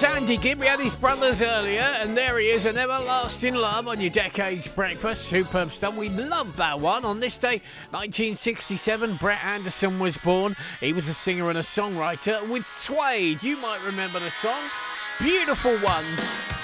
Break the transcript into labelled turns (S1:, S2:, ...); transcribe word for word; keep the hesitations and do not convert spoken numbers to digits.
S1: was Andy Gibb. We had his brothers earlier, and there he is, An Everlasting Love on your Decades Breakfast. Superb stuff. We love that one. On this day, nineteen sixty-seven, Brett Anderson was born. He was a singer and a songwriter with Suede. You might remember the song. Beautiful Ones.